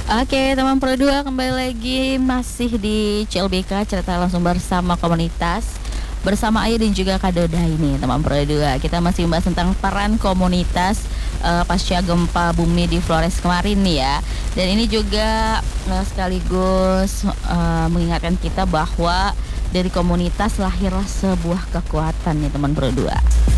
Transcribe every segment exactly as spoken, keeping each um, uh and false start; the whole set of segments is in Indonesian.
Oke, teman Pro dua kembali lagi masih di C L B K cerita langsung bersama komunitas. Bersama Ayu dan juga Kak Doda ini teman Pro dua. Kita masih membahas tentang peran komunitas uh, pasca gempa bumi di Flores kemarin nih ya. Dan ini juga uh, sekaligus uh, mengingatkan kita bahwa dari komunitas lahirlah sebuah kekuatan nih teman Pro dua.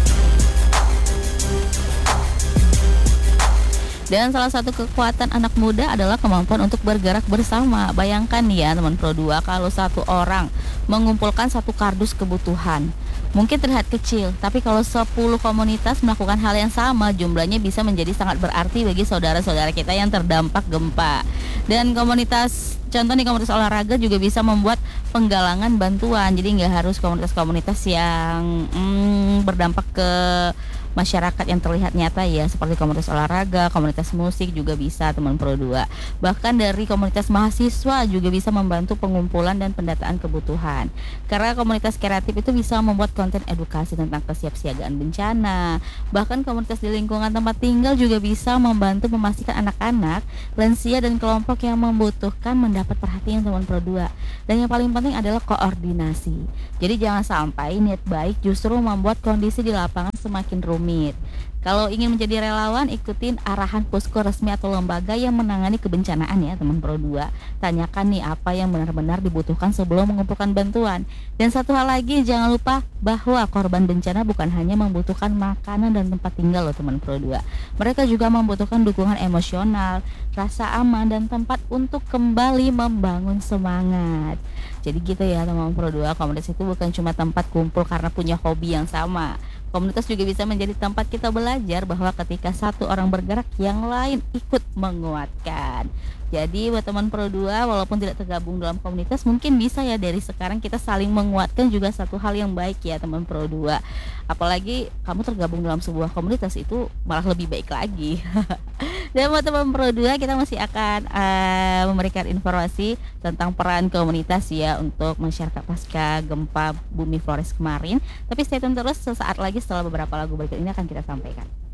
Dan salah satu kekuatan anak muda adalah kemampuan untuk bergerak bersama. Bayangkan ya teman Pro dua, kalau satu orang mengumpulkan satu kardus kebutuhan, mungkin terlihat kecil, tapi kalau sepuluh komunitas melakukan hal yang sama, jumlahnya bisa menjadi sangat berarti bagi saudara-saudara kita yang terdampak gempa. Dan komunitas, contoh nih komunitas olahraga juga bisa membuat penggalangan bantuan. Jadi nggak harus komunitas-komunitas yang hmm, berdampak ke masyarakat yang terlihat nyata ya, seperti komunitas olahraga, komunitas musik juga bisa teman Pro dua. Bahkan dari komunitas mahasiswa juga bisa membantu pengumpulan dan pendataan kebutuhan. Karena komunitas kreatif itu bisa membuat konten edukasi tentang kesiapsiagaan bencana. Bahkan komunitas di lingkungan tempat tinggal juga bisa membantu memastikan anak-anak, lansia dan kelompok yang membutuhkan mendapat perhatian teman Pro dua. Dan yang paling penting adalah koordinasi. Jadi jangan sampai niat baik justru membuat kondisi di lapangan semakin rumit. Kalau ingin menjadi relawan, ikutin arahan posko resmi atau lembaga yang menangani kebencanaan ya teman Pro dua. Tanyakan nih apa yang benar-benar dibutuhkan sebelum mengumpulkan bantuan. Dan satu hal lagi, jangan lupa bahwa korban bencana bukan hanya membutuhkan makanan dan tempat tinggal loh teman Pro dua. Mereka juga membutuhkan dukungan emosional, rasa aman, dan tempat untuk kembali membangun semangat. Jadi gitu ya teman Pro dua, komunitas itu bukan cuma tempat kumpul karena punya hobi yang sama. Komunitas juga bisa menjadi tempat kita belajar bahwa ketika satu orang bergerak, yang lain ikut menguatkan. Jadi buat teman Pro dua, walaupun tidak tergabung dalam komunitas, mungkin bisa ya dari sekarang kita saling menguatkan, juga satu hal yang baik ya teman Pro dua. Apalagi kamu tergabung dalam sebuah komunitas, itu malah lebih baik lagi. Dan buat teman Pro dua, kita masih akan uh, memberikan informasi tentang peran komunitas ya untuk masyarakat pasca gempa bumi Flores kemarin. Tapi stay tune terus, sesaat lagi setelah beberapa lagu berikut ini akan kita sampaikan.